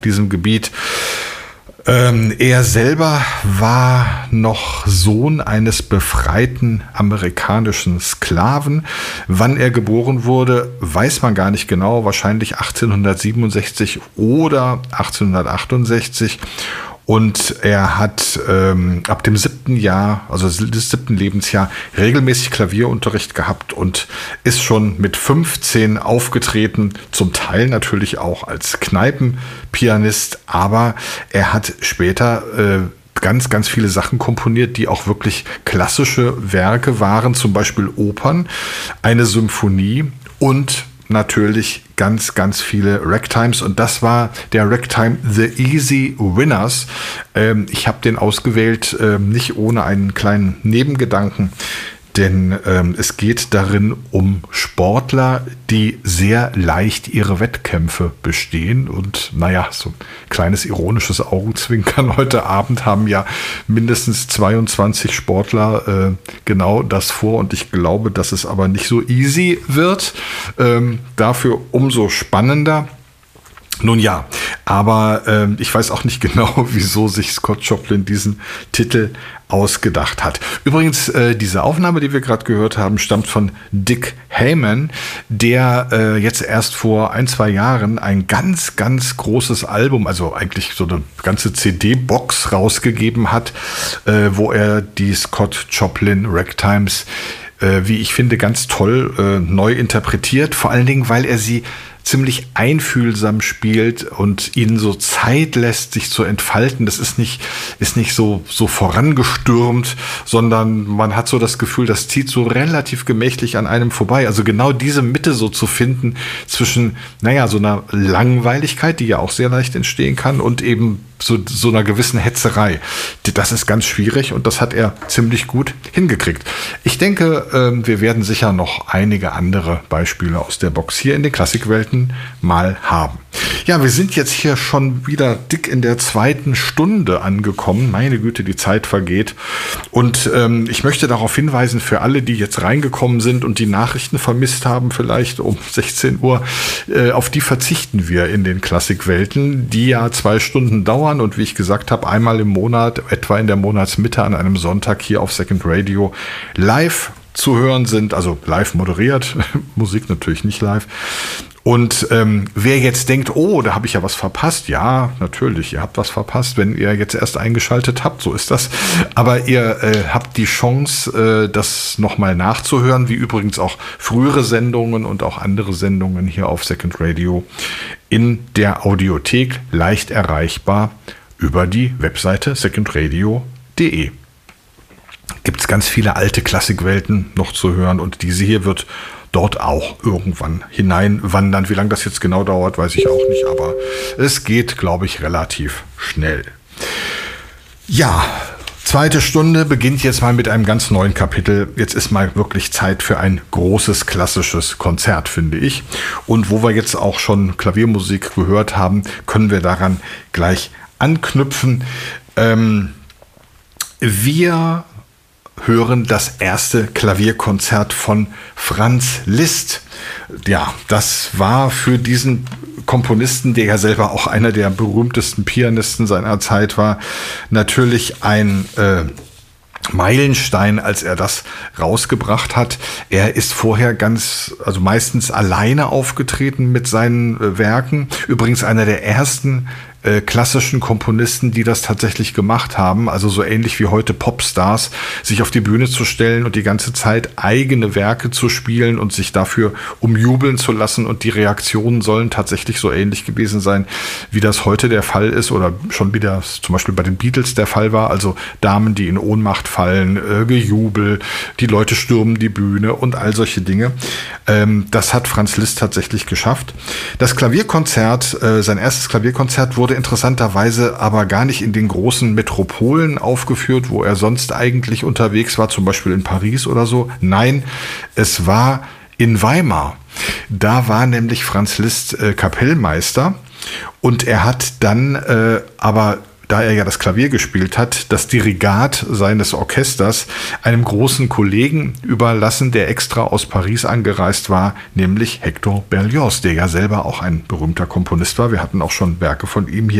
diesem Gebiet. Er selber war noch Sohn eines befreiten amerikanischen Sklaven. Wann er geboren wurde, weiß man gar nicht genau. Wahrscheinlich 1867 oder 1868. Und er hat ab dem 7. Jahr, also des 7. Lebensjahr, regelmäßig Klavierunterricht gehabt und ist schon mit 15 aufgetreten, zum Teil natürlich auch als Kneipenpianist, aber er hat später ganz, ganz viele Sachen komponiert, die auch wirklich klassische Werke waren, zum Beispiel Opern, eine Symphonie und natürlich ganz, ganz viele Ragtimes, und das war der Ragtime The Easy Winners. Ich habe den ausgewählt, nicht ohne einen kleinen Nebengedanken, denn es geht darin um Sportler, die sehr leicht ihre Wettkämpfe bestehen. Und naja, so ein kleines ironisches Augenzwinkern. Heute Abend haben ja mindestens 22 Sportler genau das vor. Und ich glaube, dass es aber nicht so easy wird. Dafür umso spannender. Nun ja, aber ich weiß auch nicht genau, wieso sich Scott Joplin diesen Titel ausgedacht hat. Übrigens, diese Aufnahme, die wir gerade gehört haben, stammt von Dick Hayman, der jetzt erst vor 1-2 Jahren ein ganz, ganz großes Album, also eigentlich so eine ganze CD-Box rausgegeben hat, wo er die Scott Joplin Ragtimes, wie ich finde, ganz toll neu interpretiert. Vor allen Dingen, weil er sie ziemlich einfühlsam spielt und ihnen so Zeit lässt, sich zu entfalten. Das ist nicht so vorangestürmt, sondern man hat so das Gefühl, das zieht so relativ gemächlich an einem vorbei. Also genau diese Mitte so zu finden zwischen, so einer Langweiligkeit, die ja auch sehr leicht entstehen kann, und eben so einer gewissen Hetzerei. Das ist ganz schwierig und das hat er ziemlich gut hingekriegt. Ich denke, wir werden sicher noch einige andere Beispiele aus der Box hier in den Klassikwelten mal haben. Ja, wir sind jetzt hier schon wieder dick in der 2. Stunde angekommen. Meine Güte, die Zeit vergeht. Und ich möchte darauf hinweisen, für alle, die jetzt reingekommen sind und die Nachrichten vermisst haben, vielleicht um 16 Uhr, auf die verzichten wir in den Klassikwelten, die ja 2 Stunden dauern und wie ich gesagt habe, einmal im Monat, etwa in der Monatsmitte an einem Sonntag hier auf Second Radio live zu hören sind, also live moderiert, Musik natürlich nicht live. Und wer jetzt denkt, oh, da habe ich ja was verpasst, ja, natürlich, ihr habt was verpasst, wenn ihr jetzt erst eingeschaltet habt, so ist das. Aber ihr habt die Chance, das nochmal nachzuhören, wie übrigens auch frühere Sendungen und auch andere Sendungen hier auf Second Radio in der Audiothek, leicht erreichbar über die Webseite secondradio.de. Gibt es ganz viele alte Klassikwelten noch zu hören und diese hier wird dort auch irgendwann hineinwandern. Wie lange das jetzt genau dauert, weiß ich auch nicht, aber es geht, glaube ich, relativ schnell. Ja, 2. Stunde beginnt jetzt mal mit einem ganz neuen Kapitel. Jetzt ist mal wirklich Zeit für ein großes klassisches Konzert, finde ich. Und wo wir jetzt auch schon Klaviermusik gehört haben, können wir daran gleich anknüpfen. Wir hören das erste Klavierkonzert von Franz Liszt. Ja, das war für diesen Komponisten, der ja selber auch einer der berühmtesten Pianisten seiner Zeit war, natürlich ein Meilenstein, als er das rausgebracht hat. Er ist vorher meistens alleine aufgetreten mit seinen Werken. Übrigens einer der ersten klassischen Komponisten, die das tatsächlich gemacht haben, also so ähnlich wie heute Popstars, sich auf die Bühne zu stellen und die ganze Zeit eigene Werke zu spielen und sich dafür umjubeln zu lassen, und die Reaktionen sollen tatsächlich so ähnlich gewesen sein, wie das heute der Fall ist oder schon wieder zum Beispiel bei den Beatles der Fall war, also Damen, die in Ohnmacht fallen, Gejubel, die Leute stürmen die Bühne und all solche Dinge. Das hat Franz Liszt tatsächlich geschafft. Das Klavierkonzert, sein erstes Klavierkonzert wurde interessanterweise aber gar nicht in den großen Metropolen aufgeführt, wo er sonst eigentlich unterwegs war, zum Beispiel in Paris oder so. Nein, es war in Weimar. Da war nämlich Franz Liszt Kapellmeister und er hat dann aber da er ja das Klavier gespielt hat, das Dirigat seines Orchesters einem großen Kollegen überlassen, der extra aus Paris angereist war, nämlich Hector Berlioz, der ja selber auch ein berühmter Komponist war. Wir hatten auch schon Werke von ihm hier